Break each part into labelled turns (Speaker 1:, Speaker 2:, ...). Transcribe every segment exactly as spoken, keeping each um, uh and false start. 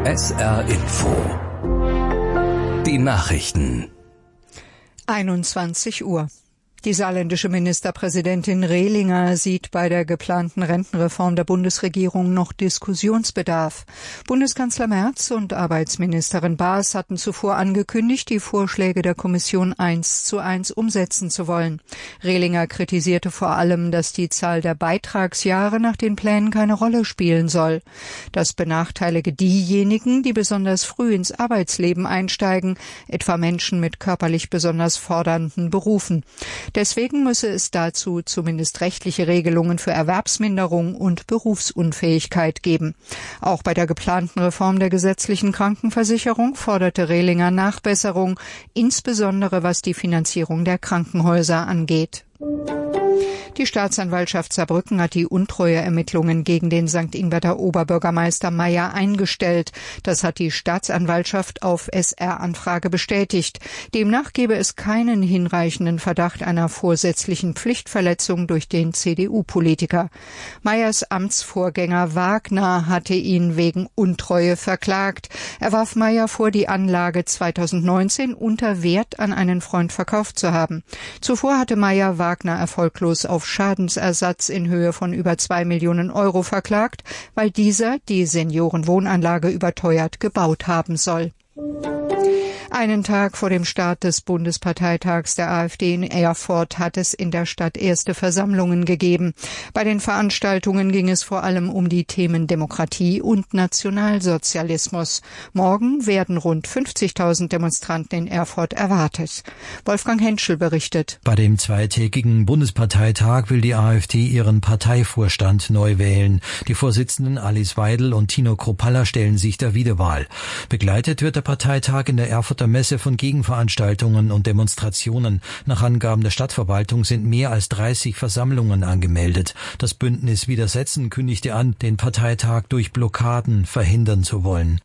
Speaker 1: S R Info. Die Nachrichten.
Speaker 2: einundzwanzig Uhr. Die saarländische Ministerpräsidentin Rehlinger sieht bei der geplanten Rentenreform der Bundesregierung noch Diskussionsbedarf. Bundeskanzler Merz und Arbeitsministerin Baas hatten zuvor angekündigt, die Vorschläge der Kommission eins zu eins umsetzen zu wollen. Rehlinger kritisierte vor allem, dass die Zahl der Beitragsjahre nach den Plänen keine Rolle spielen soll. Das benachteilige diejenigen, die besonders früh ins Arbeitsleben einsteigen, etwa Menschen mit körperlich besonders fordernden Berufen. Deswegen müsse es dazu zumindest rechtliche Regelungen für Erwerbsminderung und Berufsunfähigkeit geben. Auch bei der geplanten Reform der gesetzlichen Krankenversicherung forderte Rehlinger Nachbesserung, insbesondere was die Finanzierung der Krankenhäuser angeht. Die Staatsanwaltschaft Saarbrücken hat die Untreueermittlungen gegen den Sankt Ingberter Oberbürgermeister Meyer eingestellt. Das hat die Staatsanwaltschaft auf S R-Anfrage bestätigt. Demnach gebe es keinen hinreichenden Verdacht einer vorsätzlichen Pflichtverletzung durch den C D U-Politiker. Meyers Amtsvorgänger Wagner hatte ihn wegen Untreue verklagt. Er warf Meyer vor, die Anlage zweitausendneunzehn unter Wert an einen Freund verkauft zu haben. Zuvor hatte Meyer Wagner erfolglos auf Schadensersatz in Höhe von über zwei Millionen Euro verklagt, weil dieser die Seniorenwohnanlage überteuert gebaut haben soll. Einen Tag vor dem Start des Bundesparteitags der AfD in Erfurt hat es in der Stadt erste Versammlungen gegeben. Bei den Veranstaltungen ging es vor allem um die Themen Demokratie und Nationalsozialismus. Morgen werden rund fünfzigtausend Demonstranten in Erfurt erwartet. Wolfgang Henschel berichtet.
Speaker 3: Bei dem zweitägigen Bundesparteitag will die AfD ihren Parteivorstand neu wählen. Die Vorsitzenden Alice Weidel und Tino Kruppalla stellen sich der Wiederwahl. Begleitet wird der Parteitag in der Erfurter Messe von Gegenveranstaltungen und Demonstrationen. Nach Angaben der Stadtverwaltung sind mehr als dreißig Versammlungen angemeldet. Das Bündnis Widersetzen kündigte an, den Parteitag durch Blockaden verhindern zu wollen.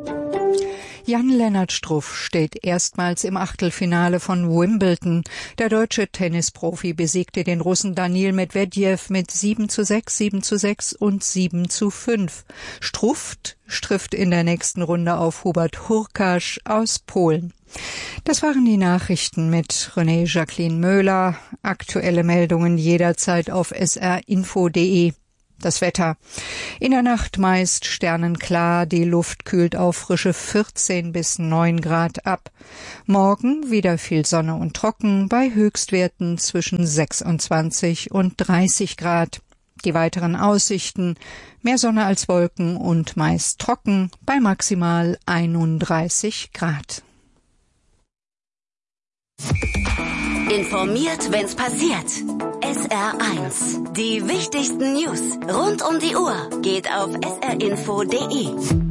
Speaker 2: Jan-Lennart Struff steht erstmals im Achtelfinale von Wimbledon. Der deutsche Tennisprofi besiegte den Russen Daniil Medvedev mit sieben zu sechs, sieben zu sechs und sieben zu fünf. Struff trifft in der nächsten Runde auf Hubert Hurkacz aus Polen. Das waren die Nachrichten mit René Jacqueline Möhler. Aktuelle Meldungen jederzeit auf s r info punkt d e. Das Wetter. In der Nacht meist sternenklar, die Luft kühlt auf frische vierzehn bis neun Grad ab. Morgen wieder viel Sonne und trocken, bei Höchstwerten zwischen sechsundzwanzig und dreißig Grad. Die weiteren Aussichten: mehr Sonne als Wolken und meist trocken, bei maximal einunddreißig Grad.
Speaker 4: Informiert, wenn's passiert. S R eins. Die wichtigsten News rund um die Uhr geht auf s r info punkt d e.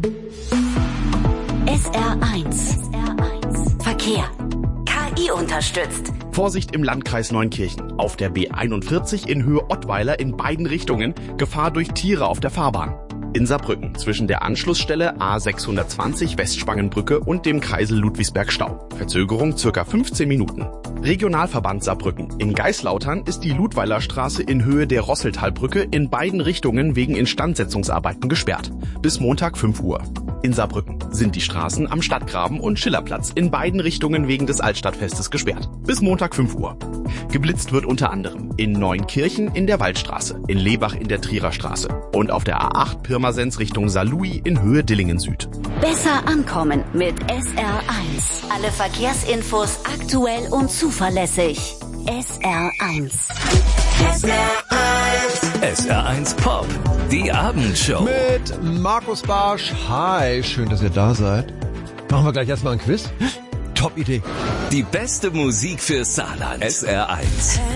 Speaker 4: S R eins. Verkehr. K I unterstützt.
Speaker 5: Vorsicht im Landkreis Neunkirchen. Auf der B einundvierzig in Höhe Ottweiler in beiden Richtungen. Gefahr durch Tiere auf der Fahrbahn. In Saarbrücken zwischen der Anschlussstelle A sechshundertzwanzig Westspangenbrücke und dem Kreisel Ludwigsberg Stau. Verzögerung circa fünfzehn Minuten. Regionalverband Saarbrücken. In Geislautern ist die Ludweilerstraße in Höhe der Rosseltalbrücke in beiden Richtungen wegen Instandsetzungsarbeiten gesperrt. Bis Montag fünf Uhr. In Saarbrücken sind die Straßen am Stadtgraben und Schillerplatz in beiden Richtungen wegen des Altstadtfestes gesperrt. Bis Montag fünf Uhr. Geblitzt wird unter anderem in Neunkirchen in der Waldstraße, in Lebach in der Trierer Straße und auf der A acht Pirmasens Richtung Saarlouis in Höhe Dillingen Süd.
Speaker 4: Besser ankommen mit S R eins. Alle Verkehrsinfos aktuell und zuverlässig. S R eins.
Speaker 1: S R eins. S R eins Pop. Die Abendshow.
Speaker 6: Mit Markus Barsch. Hi, schön, dass ihr da seid. Machen wir gleich erstmal ein Quiz. Top Idee.
Speaker 1: Die beste Musik für Saarland. S R eins.